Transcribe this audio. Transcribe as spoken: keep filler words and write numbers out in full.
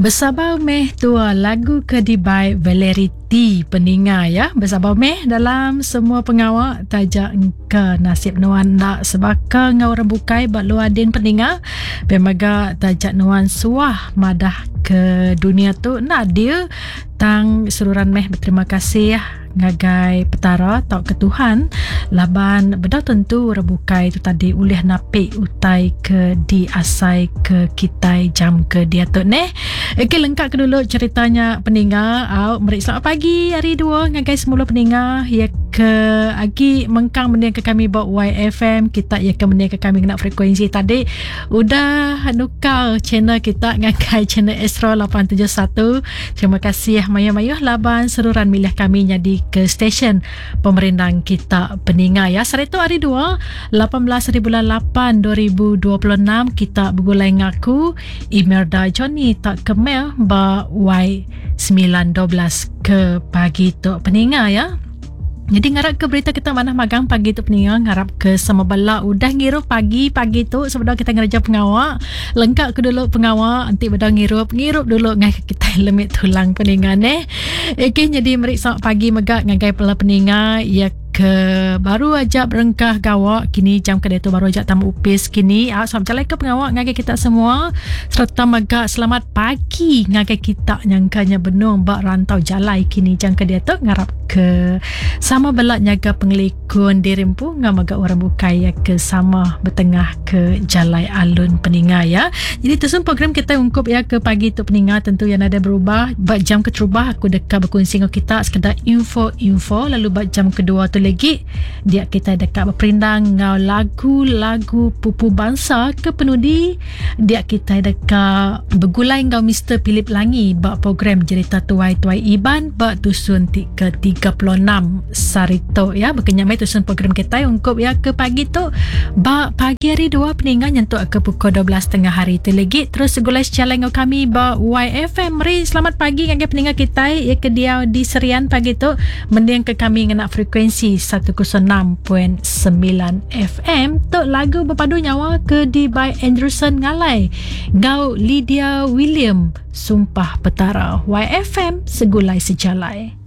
Bersabar meh tua lagu Kedibai Valerity peninga ya. Bersabar meh dalam semua pengawak tajak engka nasib nuan nak sebaka ngau rembukai bak luadin peninga pemaga tajak nuan suah madah ke dunia tu nak dia tang seruran meh berterima kasih ya ngagai petara tau ke Tuhan laban bedah tentu rebukai tu tadi ulih napik utai ke diasai ke kita jam ke dia tu neh. Okey, lengkap ke dulu ceritanya peninga au merik selamat pagi hari dua ngagai semula peninga ya ke agi mengkang mendia ke kami buat Y F M kita ya ke mendia ke kami kena frekuensi tadi udah nukar channel kita ngagai channel Astro lapan tujuh satu. Terima kasih mayuh-mayuh laban seruran milih kami jadi ke stesen pemerintah kita peninga ya. Sarito hari dua lapan belas hari bulan lapan dua ribu dua puluh enam kita bergulai ngaku Imelda Johnny tak kemel ba Y sembilan dua belas ke pagi tu peninga ya. Jadi ngarap ke berita kita mana magang pagi tu peninga ngarap ke sama bala udah ngirup pagi-pagi tu sebelum kita ngerja pengawak lengkap ke dulu pengawak nanti bedah ngirup ngirup dulu ngai kita lemit tulang peninga neh. Okey, jadi merik selamat pagi megak ngagai pela peninga ya ke baru aja berengkah gawak kini jam kedai tu baru aja tamu upis kini ah selamat jalan ke pengawak ngagai kita semua serta megak selamat pagi ngagai kita nyangkanya benung bak rantau jalai kini jam kedai tu ngarap ke sama belak nyaga pengelikun dirimpu ngamaga orang bukai ya ke sama bertengah ke jalai alun peninga ya. Jadi terus program kita ungkup ya ke pagi tu peninga tentu yang ada berubah bak jam keterubah aku dekat berkongsi dengan kita sekedar info-info lalu bak jam kedua tu lagi dia kita dekat berperindang ngau lagu-lagu pupu bangsa ke penudi dia kita dekat bergulai ngau Mister Philip Langi bak program cerita tuai-tuai Iban bak tusun ke tiga puluh enam Sarito ya berkenyamai tusun program kita ungkup ya ke pagi tu bak pagi hari dua peningan nyentuk ke pukul dua belas tengah hari tu lagi terus segulai secara ngau kami bak Y F M. Mari selamat pagi ngagai peningan kita ya ke dia di Serian pagi tu mendiang ke kami ngena frekuensi seratus enam perpuluhan sembilan F M tok lagu berpadu nyawa ke di by Anderson Ngalai ngau Lydia William Sumpah Petara. Y F M segulai sejalai.